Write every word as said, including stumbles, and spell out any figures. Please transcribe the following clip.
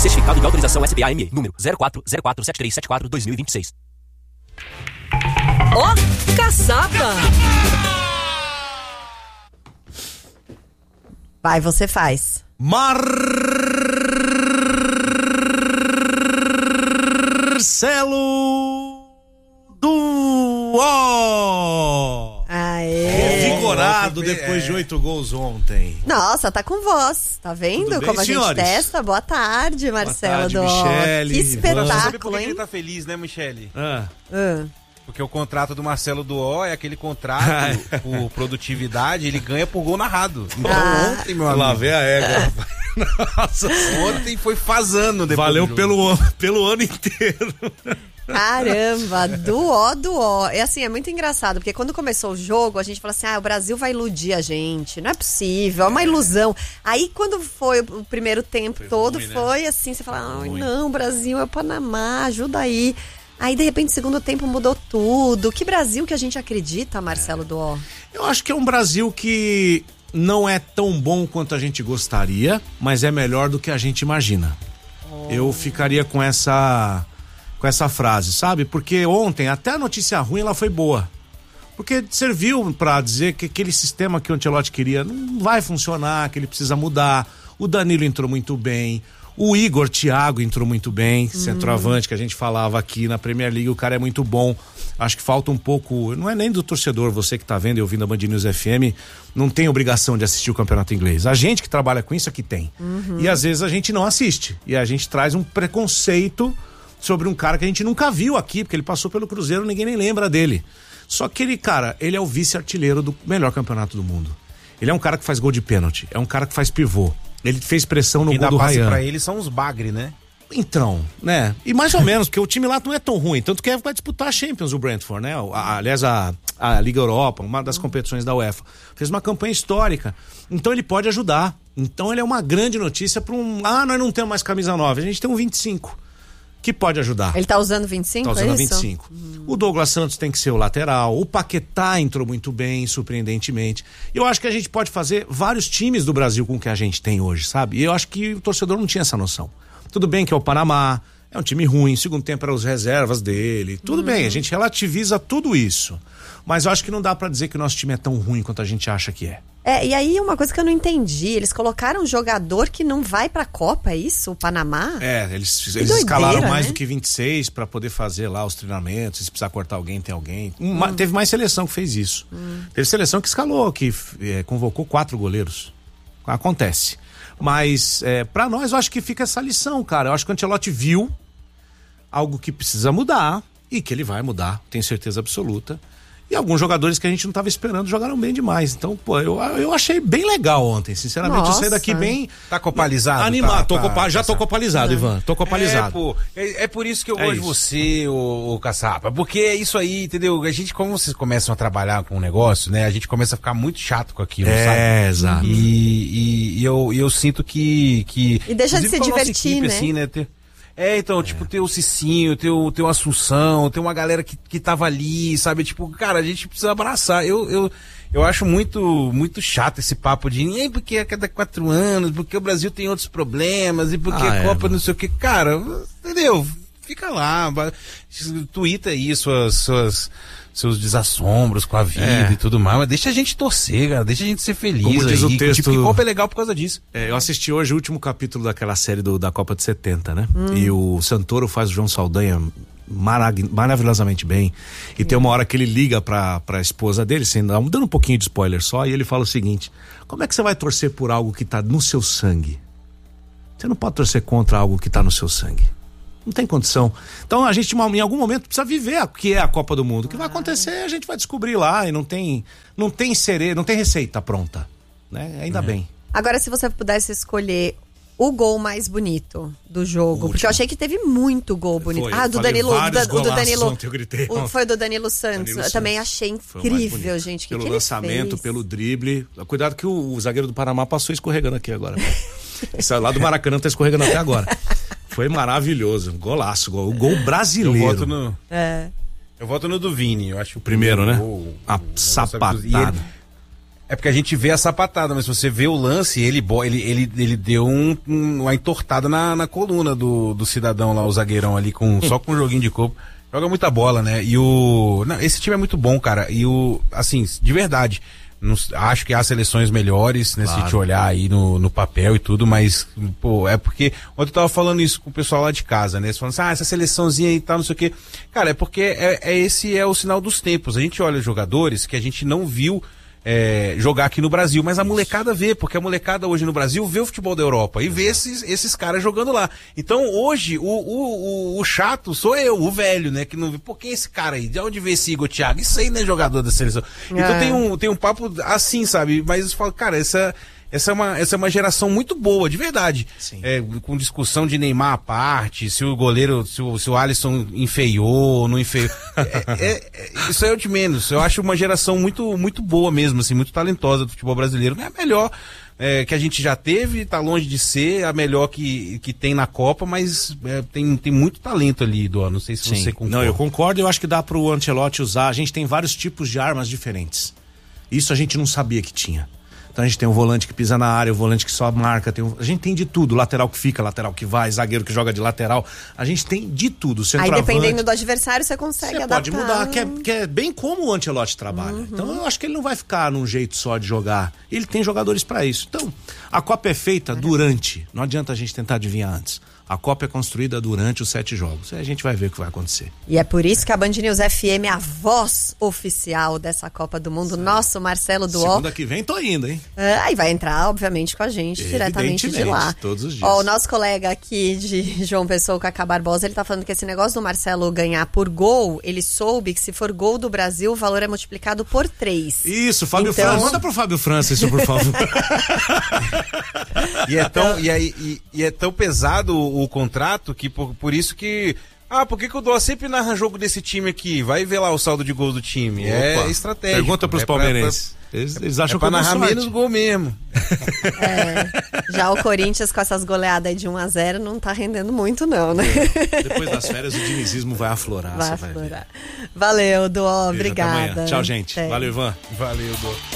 Certificado de autorização S B A M E, número zero quatro zero quatro sete três sete quatro dois mil e vinte e seis. Ó, oh, caçapa! Vai, você faz. Marcelo Duó. Aê. Revigorado depois de oito gols ontem. Nossa, tá com voz. Tá vendo Tudo bem, como a gente senhores? testa? Boa tarde, Marcelo Duó. Boa tarde, Michele. Que Sabe por espetáculo, que hein? ele tá feliz, né, Michele? Ah. Ah. Porque o contrato do Marcelo Duó é aquele contrato por produtividade, ele ganha por gol narrado. Então Ah. ontem, meu amigo, Lá vem a égua. Nossa, ontem foi fazando depois valeu do jogo. pelo, an- pelo ano inteiro. Caramba, Duó, Duó. É assim, é muito engraçado, porque quando começou o jogo, a gente falou assim, ah, o Brasil vai iludir a gente, não é possível, é uma ilusão. Aí quando foi o primeiro tempo Foi todo, ruim, né? foi assim, você fala, ai ruim. não, Brasil é o Panamá, ajuda aí. Aí, de repente, segundo tempo mudou tudo. Que Brasil que a gente acredita, Marcelo Duó? Eu acho que é um Brasil que não é tão bom quanto a gente gostaria, mas é melhor do que a gente imagina. Oh. Eu ficaria com essa com essa frase, sabe? Porque ontem até a notícia ruim ela foi boa. Porque serviu pra dizer que aquele sistema que o Ancelotti queria não vai funcionar, que ele precisa mudar. O Danilo entrou muito bem. O Igor Thiago entrou muito bem, hum. centroavante, que a gente falava aqui na Premier League, o cara é muito bom. Acho que falta um pouco, não é nem do torcedor, você que tá vendo e ouvindo a Band News F M, não tem obrigação de assistir o campeonato inglês. A gente que trabalha com isso aqui tem. Uhum. E às vezes a gente não assiste. E a gente traz um preconceito sobre um cara que a gente nunca viu aqui, porque ele passou pelo Cruzeiro, ninguém nem lembra dele. Só que ele, cara, ele é o vice-artilheiro do melhor campeonato do mundo. Ele é um cara que faz gol de pênalti, é um cara que faz pivô. Ele fez pressão no Quem gol do dá passe Ryan. pra ele são os bagre, né? Então, né? E mais ou menos, porque o time lá não é tão ruim. Tanto que vai disputar a Champions, o Brentford, né? A, aliás, a, a Liga Europa, uma das competições da UEFA. Fez uma campanha histórica. Então ele pode ajudar. Então ele é uma grande notícia para um... Ah, nós não temos mais camisa nove, a gente tem um vinte e cinco. Que pode ajudar. Ele tá usando vinte e cinco, Tá usando é a isso? vinte e cinco. Hum. O Douglas Santos tem que ser o lateral. O Paquetá entrou muito bem, surpreendentemente. Eu acho que a gente pode fazer vários times do Brasil com o que a gente tem hoje, sabe? E eu acho que o torcedor não tinha essa noção. Tudo bem que é o Panamá, é um time ruim, segundo tempo eram as reservas dele. Tudo Uhum. bem, a gente relativiza tudo isso. Mas eu acho que não dá pra dizer que o nosso time é tão ruim quanto a gente acha que é. É, e aí uma coisa que eu não entendi, eles colocaram um jogador que não vai pra Copa, é isso? O Panamá? É, eles, eles doideira, escalaram mais né? do que vinte e seis pra poder fazer lá os treinamentos, se precisar cortar alguém, tem alguém. Uma, teve mais seleção que fez isso. Hum. Teve seleção que escalou, que é, convocou quatro goleiros. Acontece. Mas é, pra nós eu acho que fica essa lição, cara. Eu acho que o Ancelotti viu algo que precisa mudar e que ele vai mudar, tenho certeza absoluta. E alguns jogadores que a gente não estava esperando jogaram bem demais. Então, pô, eu, eu achei bem legal ontem. Sinceramente, Nossa. eu saí daqui bem... Tá copalizado? Animado. Tá, Tô tá, copa, já tô Caçapa. copalizado, Ivan. Tô copalizado. É, pô, é, é por isso que eu É gosto isso. de você, ô, ô Caçapa. Porque é isso aí, entendeu? A gente, como vocês começam a trabalhar com um negócio, né? A gente começa a ficar muito chato com aquilo, É, sabe? exato. E, e, e eu, e eu sinto que... que E deixa de inclusive se com a nossa divertir, equipe, né? Assim, né? Ter, é, então, é. tipo, ter o Cicinho, ter o, ter o Assunção, ter uma galera que, que tava ali, sabe? Tipo, cara, a gente precisa abraçar. Eu, eu, eu acho muito, muito chato esse papo de nem porque a cada quatro anos, porque o Brasil tem outros problemas e porque Ah, a é, Copa mano. não sei o que. Cara, entendeu? Fica lá, tuita aí suas, suas, seus desassombros com a vida É. e tudo mais, mas deixa a gente torcer, cara, deixa a gente ser feliz. Como diz aí, o texto- tipo, que Copa é legal por causa disso. É, eu assisti hoje o último capítulo daquela série do, da Copa de setenta, né? E o Santoro faz o João Saldanha marag- maravilhosamente bem. E tem uma hora que ele liga pra, pra esposa dele, sem, dar- dando um pouquinho de spoiler só, e ele fala o seguinte: como é que você vai torcer por algo que tá no seu sangue? Você não pode torcer contra algo que tá no seu sangue. Não tem condição. Então a gente em algum momento precisa viver o que é a Copa do Mundo. O que vai acontecer a gente vai descobrir lá, e não tem não tem sere, não tem receita pronta, né? Ainda bem. Agora, se você pudesse escolher o gol mais bonito do jogo, porque eu achei que teve muito gol bonito. Foi, ah, eu do falei Danilo, o vários do, o do golaços Danilo. ontem, eu gritei o- ontem. foi do Danilo Santos. Danilo eu também Santos. achei Foi o mais incrível, bonito. gente. Que Pelo que ele lançamento, fez? pelo drible. Cuidado que o, o zagueiro do Panamá passou escorregando aqui agora. Esse lá do Maracanã tá escorregando até agora. Foi maravilhoso. Golaço. Gol, o gol brasileiro. Eu voto no. É. Eu voto no do Vini, eu acho o Primeiro, né? gol, A o- sapatada. e ele- É porque a gente vê a sapatada, mas se você vê o lance, ele, ele, ele, ele deu um, um, uma entortada na, na coluna do, do cidadão lá, o zagueirão ali, com, só com um joguinho de corpo. Joga muita bola, né? E o... Não, esse time é muito bom, cara. E o... Assim, de verdade, não, acho que há seleções melhores, né? Claro. Se a gente olhar aí no, no papel e tudo, mas, pô, é porque... Ontem eu tava falando isso com o pessoal lá de casa, né? Eles falando assim, ah, essa seleçãozinha e tal, não sei o quê. Cara, é porque é, é esse é o sinal dos tempos. A gente olha jogadores que a gente não viu É, jogar aqui no Brasil, mas a molecada vê, porque a molecada hoje no Brasil vê o futebol da Europa e vê esses, esses caras jogando lá. Então hoje o, o, o, o chato sou eu, o velho, né, que não vê, pô, quem é esse cara aí? De onde veio esse Igor Thiago? Isso aí não é jogador da seleção. É. Então tem um, tem um papo assim, sabe, mas eu falo, cara, essa... Essa é, uma, essa é uma geração muito boa, de verdade. É, com discussão de Neymar à parte, se o goleiro, se o, se o Alisson enfeiou, não enfeiou. É, é, é, isso é o de menos. Eu acho uma geração muito, muito boa mesmo, assim, muito talentosa do futebol brasileiro. É a melhor é, que a gente já teve, tá longe de ser a melhor que, que tem na Copa, mas é, tem, tem muito talento ali, Dó. Não sei se Sim. você concorda. Não, eu concordo. Eu acho que dá pro Ancelotti usar. A gente tem vários tipos de armas diferentes. Isso a gente não sabia que tinha. Então a gente tem um volante que pisa na área, o volante que só marca, tem um... a gente tem de tudo, lateral que fica, lateral que vai, zagueiro que joga de lateral, a gente tem de tudo. Aí dependendo do adversário você consegue você adaptar. Pode mudar, que é, que é bem como o Ancelotti trabalha. Uhum. Então eu acho que ele não vai ficar num jeito só de jogar, ele tem jogadores para isso. Então a Copa é feita durante, não adianta a gente tentar adivinhar antes. A Copa é construída durante os sete jogos. Aí a gente vai ver o que vai acontecer. E é por isso que a Band News F M é a voz oficial dessa Copa do Mundo. Nosso Marcelo Duó. Segunda que vem tô indo, hein? Aí é, vai entrar, obviamente, com a gente, diretamente de lá. Todos os dias. Ó, o nosso colega aqui de João Pessoa, o Cacá Barbosa, ele tá falando que esse negócio do Marcelo ganhar por gol, ele soube que se for gol do Brasil, o valor é multiplicado por três. Isso, Fábio então... França. Manda pro Fábio França isso, por favor. e, é tão, e, é, e, e é tão pesado o, o contrato que por, por isso que... Ah, por que, que o Dó sempre narra jogo desse time aqui? Vai ver lá o saldo de gols do time. Opa, é estratégia. Pergunta pros é palmeirenses. Pra, pra, eles, eles acham é pra que narrar menos gol mesmo. É, já o Corinthians com essas goleadas aí de um a zero não tá rendendo muito não, né? Depois das férias o dinizismo vai aflorar. Vai aflorar. Vai Valeu, Dó. Obrigada. Tchau, gente. Até. Valeu, Ivan. Valeu, Dó.